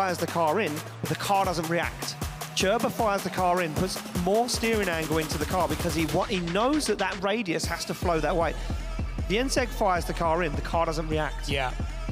fires the car in, but the car doesn't react. Cerba fires the car in, puts more steering angle into the car because he knows that that radius has to flow that way. Wieniec fires the car in, the car doesn't react. Yeah,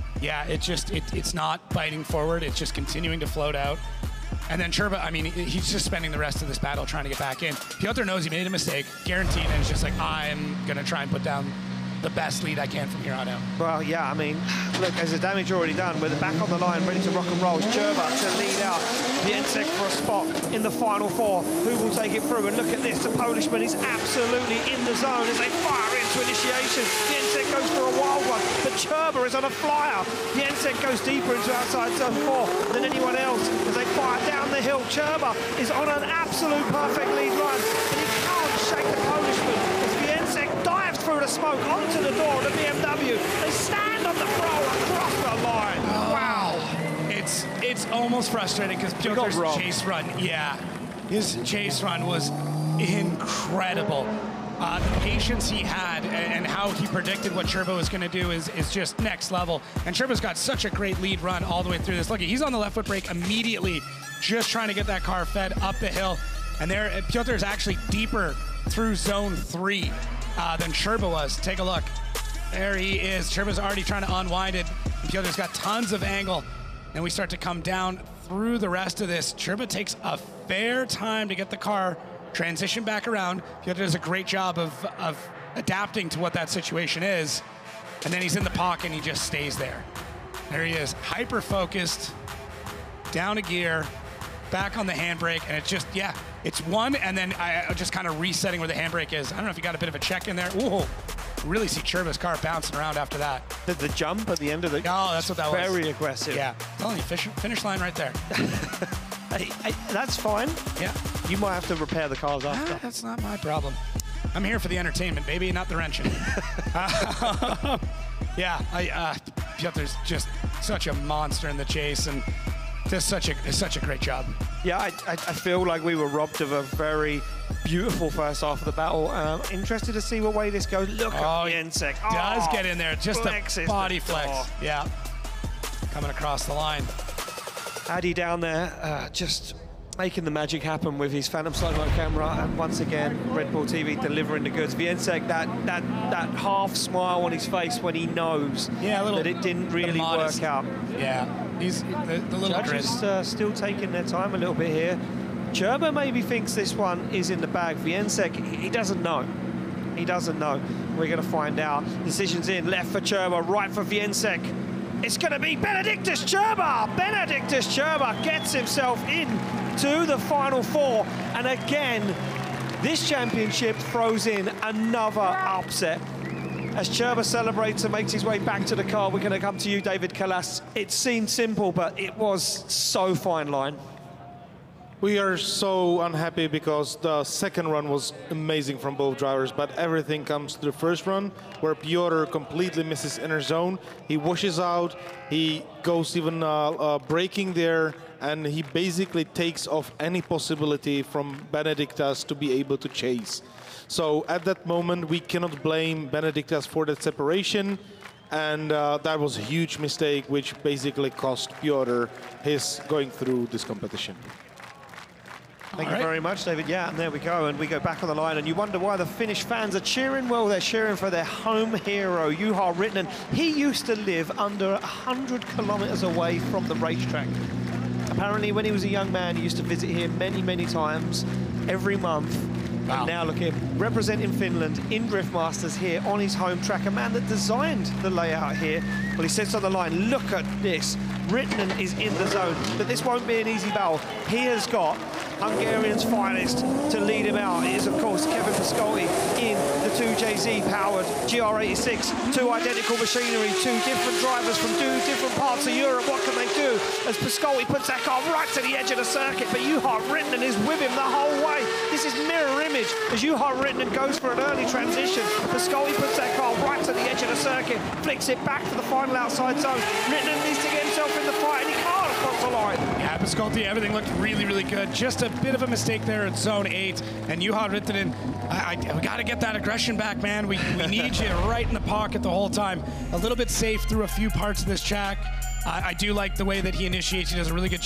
it's not biting forward, it's just continuing to float out. And then Cerba, I mean, he's just spending the rest of this battle trying to get back in. Piotr knows he made a mistake, guaranteed, and it's just like, I'm going to try and put down the best lead I can from here on out. Well, yeah, I mean, look, there's the damage already done. We're back on the line, ready to rock and roll. It's Cerba to lead out. Wieniec for a spot in the final four. Who will take it through? And look at this, the Polishman is absolutely in the zone as they fire into initiation. Wieniec goes for a wild one, but Cerba is on a flyer. Wieniec goes deeper into outside zone 4 than anyone else as they fire down the hill. Cerba is on an absolute perfect lead run, and he can't shake the Polishman as Wieniec dives through the smoke onto the door of the BMW. They stand on the throw across the line. Wow. It's almost frustrating because Piotr's chase run, his chase run was incredible. The patience he had and how he predicted what Cerba was going to do is just next level. And Cerba's got such a great lead run all the way through this. Look, he's on the left foot brake immediately, just trying to get that car fed up the hill. And there, Piotr is actually deeper through zone 3 than Cerba was. Take a look. There he is. Cerba's already trying to unwind it. Piotr's got tons of angle. And we start to come down through the rest of this. Cerba takes a fair time to get the car transition back around. Piotr does a great job of adapting to what that situation is. And then he's in the pocket and he just stays there. There he is, hyper-focused, down a gear, back on the handbrake, and it's just, it's one, and then I just kind of resetting where the handbrake is. I don't know if you got a bit of a check in there. Ooh, really see Cerba's car bouncing around after that. The jump at the end of the... Oh, that's what that was. Very aggressive. Yeah, I'm telling you, finish line right there. That's fine. Yeah. You might have to repair the cars after. That's not my problem. I'm here for the entertainment, baby, not the wrenching. Piotr's just such a monster in the chase, and just such a great job. Yeah, I feel like we were robbed of a very beautiful first half of the battle. Interested to see what way this goes. Look at Wieniec. Does get in there, just a body flex. Yeah, coming across the line. Addy down there, just making the magic happen with his Phantom Slow-Mo camera, and once again, Red Bull TV delivering the goods. Wieniec, that half smile on his face when he knows that it didn't really work out. Yeah, he's the little judges still taking their time a little bit here. Cerba maybe thinks this one is in the bag. Wieniec, he doesn't know. He doesn't know. We're going to find out. Decision's in, left for Cerba, right for Wieniec. It's going to be Benedictus Cerba. Benedictus Cerba gets himself into the final four. And again, this championship throws in another upset. As Cerba celebrates and makes his way back to the car, we're going to come to you, David Kalas. It seemed simple, but it was so fine line. We are so unhappy because the second run was amazing from both drivers, but everything comes to the first run where Piotr completely misses inner zone. He washes out, he goes even braking there, and he basically takes off any possibility from Benedictus to be able to chase. So at that moment, we cannot blame Benedictus for that separation, and that was a huge mistake, which basically cost Piotr his going through this competition. Thank you very much, David. Yeah, and there we go. And we go back on the line, and you wonder why the Finnish fans are cheering. Well, they're cheering for their home hero, Juha Rittinen. He used to live under 100 kilometers away from the racetrack. Apparently, when he was a young man, he used to visit here many, many times, every month. Wow. And now look at him, representing Finland in Drift Masters here on his home track. A man that designed the layout here. Well, he sits on the line. Look at this. Rittinen is in the zone, but this won't be an easy battle. He has got Hungarian's finest to lead him out. It is, of course, Kevin Pascotti in the 2JZ-powered GR86. Two identical machinery, two different drivers from two different parts of Europe. What can they do? As Pascotti puts that car right to the edge of the circuit, but Juha Rittinen is with him the whole way. This is mirror image as Juha Rittinen goes for an early transition. Pascotti puts that car right to the edge of the circuit, flicks it back for the final outside zone. Rittinen needs to get himself in the fight, and he can't across the line. Yeah, Pascotti, everything looked really, really good. Just a bit of a mistake there at zone 8, and Juha Rittinen, we got to get that aggression back, man. We need you right in the pocket the whole time. A little bit safe through a few parts of this track. I do like the way that he initiates. He does a really good job.